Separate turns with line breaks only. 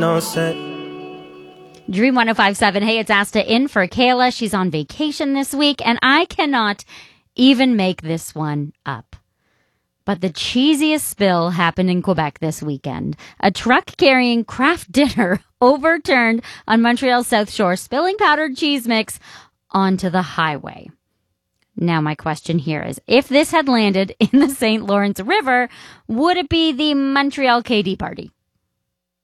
No set.
Dream 1057. Hey, it's Asta in for Kayla. She's on vacation this week, and I cannot even make this one up. But the cheesiest spill happened in Quebec this weekend. A truck carrying Kraft Dinner overturned on Montreal's South Shore, spilling powdered cheese mix onto the highway. Now, my question here is, if this had landed in the St. Lawrence River, would it be the Montreal KD party?